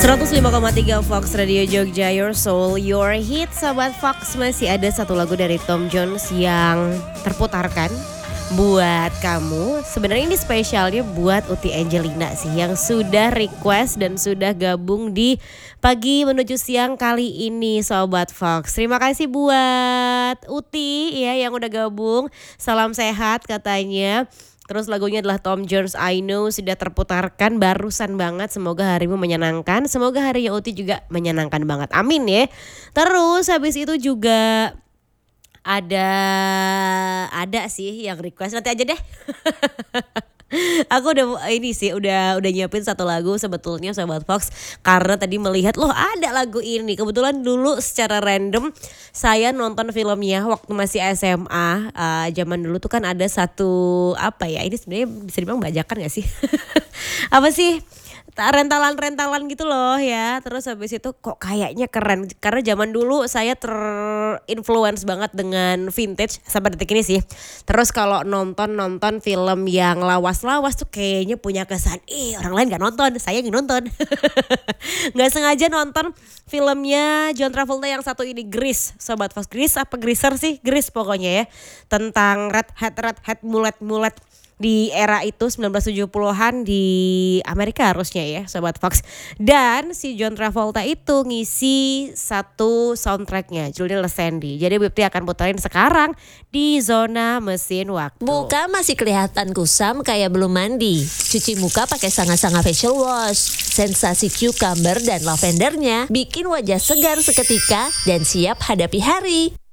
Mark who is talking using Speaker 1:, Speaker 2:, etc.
Speaker 1: 105,3 Fox Radio Jogja, Your Soul, Your Hit. Sobat Fox, masih ada satu lagu dari Tom Jones yang terputarkan buat kamu. Sebenarnya ini spesialnya buat Uti Angelina sih, yang sudah request dan sudah gabung di pagi menuju siang kali ini, Sobat Fox. Terima kasih buat Uti ya yang udah gabung. Salam sehat katanya. Terus lagunya adalah Tom Jones, I Know, sudah terputarkan barusan banget. Semoga harimu menyenangkan. Semoga harinya Uti juga menyenangkan banget. Amin ya. Terus habis itu juga ada sih yang request, nanti aja deh. Aku udah nyiapin satu lagu sebetulnya, Sobat Fox, karena tadi melihat loh ada lagu ini. Kebetulan dulu secara random saya nonton filmnya waktu masih SMA. Zaman dulu tuh kan ada satu ini sebenarnya bisa dibilang bajakan gak sih? Apa sih? Rentalan gitu loh ya. Terus habis itu kok kayaknya keren, karena zaman dulu saya terinfluence banget dengan vintage sampai detik ini sih. Terus kalau nonton film yang lawas-lawas tuh kayaknya punya kesan orang lain gak nonton, saya yang nonton. Gak sengaja nonton filmnya John Travolta yang satu ini, Grease. Sobat Fox, Grease apa Greaser sih? Grease pokoknya ya. Tentang redhead mulet di era itu 1970-an di Amerika harusnya ya, Sobat Fox. Dan si John Travolta itu ngisi satu soundtracknya, judulnya Lesendi. Jadi Bipti akan puterin sekarang di Zona Mesin Waktu.
Speaker 2: Muka masih kelihatan kusam kayak belum mandi. Cuci muka pakai Sanga-Sanga facial wash. Sensasi cucumber dan lavendernya bikin wajah segar seketika dan siap hadapi hari.